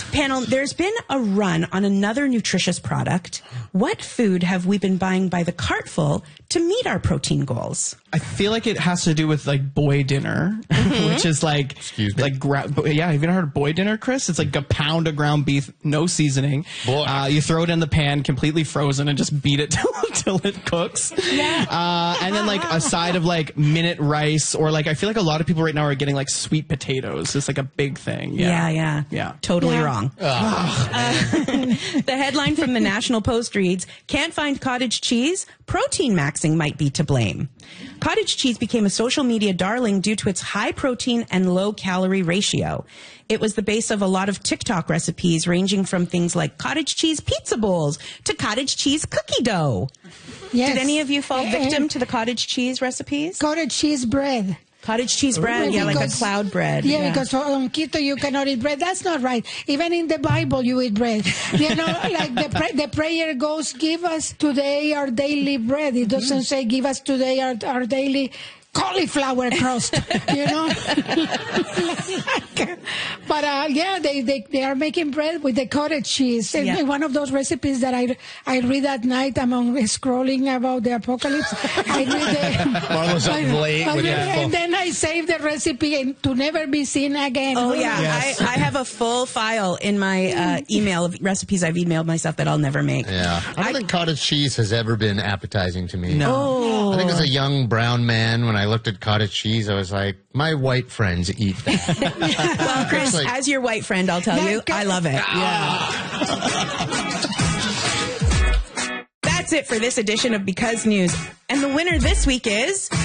Panel, there's been a run on another nutritious product. What food have we been buying by the cartful to meet our protein goals? I feel like it has to do with like boy dinner, which is like, Excuse me? yeah, have you ever heard of boy dinner, Chris? It's like a pound of ground beef, no seasoning. Boy. You throw it in the pan, completely frozen, and just beat it till it cooks. Yeah. And then like a side of like minute rice, or like I feel like a lot of people right now are getting like sweet potatoes. It's like a big thing. Yeah. Totally wrong. Oh, The headline from the National Post reads, "Can't find cottage cheese? Protein maxing might be to blame." Cottage cheese became a social media darling due to its high protein and low calorie ratio. It was the base of a lot of TikTok recipes, ranging from things like cottage cheese pizza bowls to cottage cheese cookie dough. Yes. Did any of you fall victim to the cottage cheese recipes? Cottage cheese bread. Cottage cheese bread, yeah, like a cloud bread. Yeah, because on keto you cannot eat bread. That's not right. Even in the Bible you eat bread. You know, like the prayer goes, give us today our daily bread. It doesn't say give us today our daily cauliflower crust, you know. But yeah, they are making bread with the cottage cheese. And Yeah. one of those recipes that I read at night among scrolling about the apocalypse. I read Marla's up late with your phone. and then I save the recipe and to never be seen again. Oh, yeah. Yes. I have a full file in my email of recipes I've emailed myself that I'll never make. Yeah. I don't think cottage cheese has ever been appetizing to me. No. I think as a young brown man, when I looked at cottage cheese, I was like, my white friends eat that. Well, Chris, like- as your white friend, I'll tell you, I love it. That's it for this edition of Because News. And the winner this week is